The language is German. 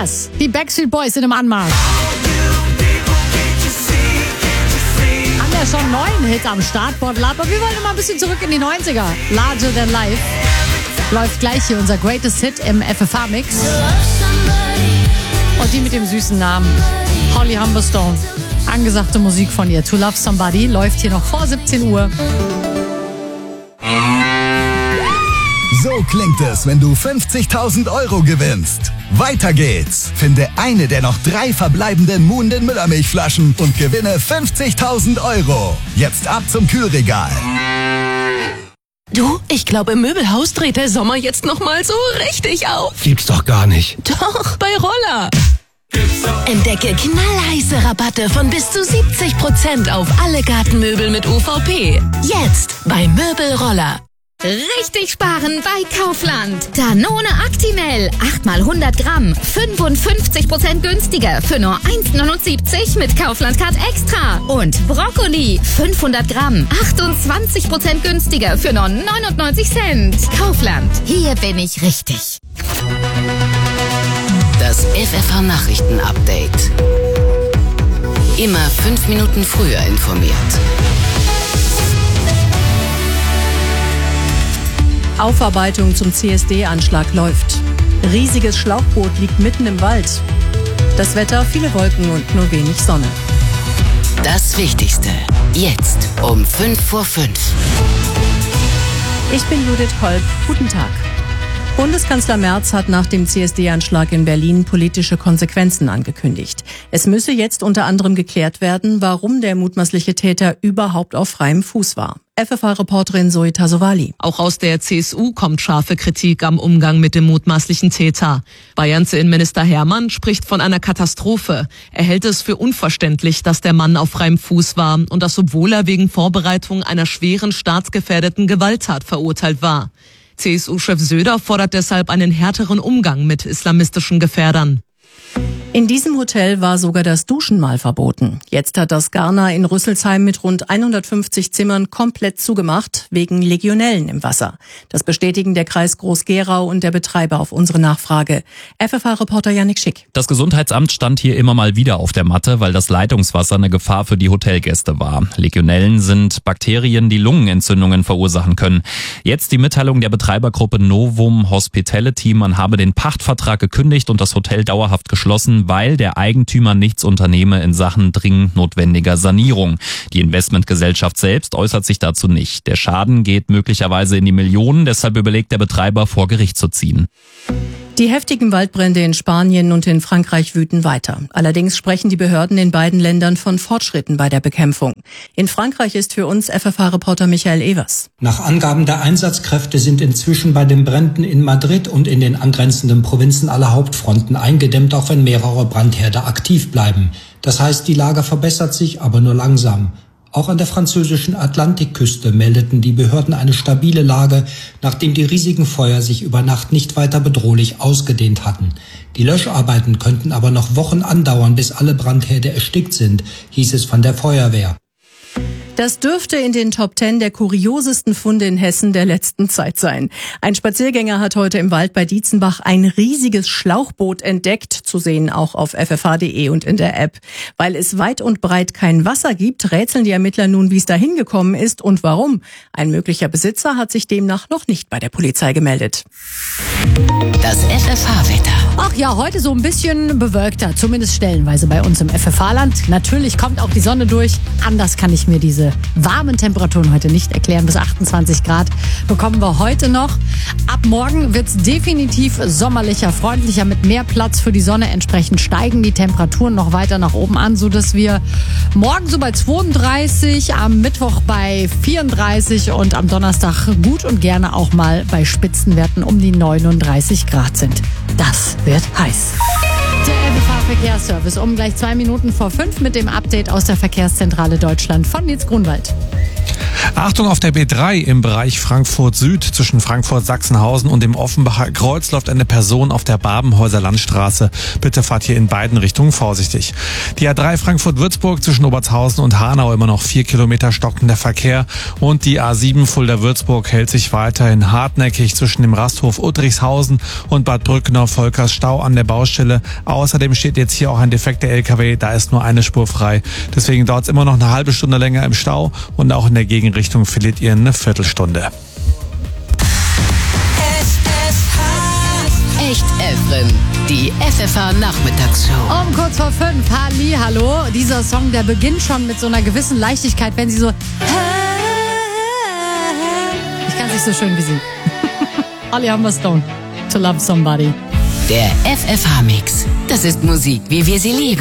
das? Die Backstreet Boys in einem Anmarsch. Haben ja schon 9 Hits am Startbord, aber wir wollen mal ein bisschen zurück in die 90er. Larger Than Life. Läuft gleich hier unser Greatest Hit im FFH-Mix. Und die mit dem süßen Namen Holly Humberstone. Angesagte Musik von ihr. To Love Somebody läuft hier noch vor 17 Uhr. So klingt es, wenn du 50.000 € gewinnst. Weiter geht's. Finde eine der noch 3 verbleibenden Muhnden Müllermilchflaschen und gewinne 50.000 €. Jetzt ab zum Kühlregal. Du, ich glaube, im Möbelhaus dreht der Sommer jetzt nochmal so richtig auf. Gibt's doch gar nicht. Doch, bei Roller. Entdecke knallheiße Rabatte von bis zu 70% auf alle Gartenmöbel mit UVP. Jetzt bei Möbelroller. Richtig sparen bei Kaufland. Danone Actimel, 8x100 Gramm, 55% günstiger für nur 1,79 mit Kaufland-Card Extra. Und Brokkoli, 500 Gramm, 28% günstiger für nur 99 Cent. Kaufland, hier bin ich richtig. Das FFH-Nachrichten-Update. Immer 5 Minuten früher informiert. Aufarbeitung zum CSD-Anschlag läuft. Riesiges Schlauchboot liegt mitten im Wald. Das Wetter, viele Wolken und nur wenig Sonne. Das Wichtigste. Jetzt um 5 vor 5. Ich bin Judith Kolb. Guten Tag. Bundeskanzler Merz hat nach dem CSD-Anschlag in Berlin politische Konsequenzen angekündigt. Es müsse jetzt unter anderem geklärt werden, warum der mutmaßliche Täter überhaupt auf freiem Fuß war. FFH-Reporterin Zoe Tasovali. Auch aus der CSU kommt scharfe Kritik am Umgang mit dem mutmaßlichen Täter. Bayerns Innenminister Hermann spricht von einer Katastrophe. Er hält es für unverständlich, dass der Mann auf freiem Fuß war und das, obwohl er wegen Vorbereitung einer schweren staatsgefährdeten Gewalttat verurteilt war. CSU-Chef Söder fordert deshalb einen härteren Umgang mit islamistischen Gefährdern. In diesem Hotel war sogar das Duschen mal verboten. Jetzt hat das Garner in Rüsselsheim mit rund 150 Zimmern komplett zugemacht, wegen Legionellen im Wasser. Das bestätigen der Kreis Groß-Gerau und der Betreiber auf unsere Nachfrage. FFH-Reporter Yannick Schick. Das Gesundheitsamt stand hier immer mal wieder auf der Matte, weil das Leitungswasser eine Gefahr für die Hotelgäste war. Legionellen sind Bakterien, die Lungenentzündungen verursachen können. Jetzt die Mitteilung der Betreibergruppe Novum Hospitality, man habe den Pachtvertrag gekündigt und das Hotel dauerhaft geschlossen, weil der Eigentümer nichts unternehme in Sachen dringend notwendiger Sanierung. Die Investmentgesellschaft selbst äußert sich dazu nicht. Der Schaden geht möglicherweise in die Millionen, deshalb überlegt der Betreiber, vor Gericht zu ziehen. Die heftigen Waldbrände in Spanien und in Frankreich wüten weiter. Allerdings sprechen die Behörden in beiden Ländern von Fortschritten bei der Bekämpfung. In Frankreich ist für uns FFH-Reporter Michael Evers. Nach Angaben der Einsatzkräfte sind inzwischen bei den Bränden in Madrid und in den angrenzenden Provinzen alle Hauptfronten eingedämmt, auch wenn mehrere Brandherde aktiv bleiben. Das heißt, die Lage verbessert sich, aber nur langsam. Auch an der französischen Atlantikküste meldeten die Behörden eine stabile Lage, nachdem die riesigen Feuer sich über Nacht nicht weiter bedrohlich ausgedehnt hatten. Die Löscharbeiten könnten aber noch Wochen andauern, bis alle Brandherde erstickt sind, hieß es von der Feuerwehr. Das dürfte in den Top 10 der kuriosesten Funde in Hessen der letzten Zeit sein. Ein Spaziergänger hat heute im Wald bei Dietzenbach ein riesiges Schlauchboot entdeckt, zu sehen auch auf ffh.de und in der App. Weil es weit und breit kein Wasser gibt, rätseln die Ermittler nun, wie es da hingekommen ist und warum. Ein möglicher Besitzer hat sich demnach noch nicht bei der Polizei gemeldet. Das FFH-Wetter. Ach ja, heute so ein bisschen bewölkter, zumindest stellenweise bei uns im FFH-Land. Natürlich kommt auch die Sonne durch. Anders kann ich mir diese warmen Temperaturen heute nicht erklären. Bis 28 Grad bekommen wir heute noch. Ab morgen wird es definitiv sommerlicher, freundlicher, mit mehr Platz für die Sonne. Entsprechend steigen die Temperaturen noch weiter nach oben an, sodass wir morgen so bei 32, am Mittwoch bei 34 und am Donnerstag gut und gerne auch mal bei Spitzenwerten um die 39 Grad sind. Das wird heiß. Der FFH Verkehrsservice um gleich 2 Minuten vor 5 mit dem Update aus der Verkehrszentrale Deutschland von Nils Grunwald. Achtung, auf der B3 im Bereich Frankfurt Süd zwischen Frankfurt-Sachsenhausen und dem Offenbacher Kreuz läuft eine Person auf der Babenhäuser Landstraße. Bitte fahrt hier in beiden Richtungen vorsichtig. Die A3 Frankfurt-Würzburg zwischen Obertshausen und Hanau immer noch 4 Kilometer stockender Verkehr und die A7 Fulda-Würzburg hält sich weiterhin hartnäckig zwischen dem Rasthof Uttrichshausen und Bad Brückner-Volkers Stau an der Baustelle. Außerdem steht jetzt hier auch ein defekter LKW, da ist nur eine Spur frei. Deswegen dauert es immer noch eine halbe Stunde länger im Stau und auch in der Gegenrichtung verliert ihr eine Viertelstunde. Echt Efren, die FFH Nachmittagsshow. Um kurz vor 5, Halli, hallo. Dieser Song, der beginnt schon mit so einer gewissen Leichtigkeit, wenn sie so... Ich kann es nicht so schön wie sie. Olli Humberstone, To Love Somebody. Der FFH-Mix. Das ist Musik, wie wir sie lieben.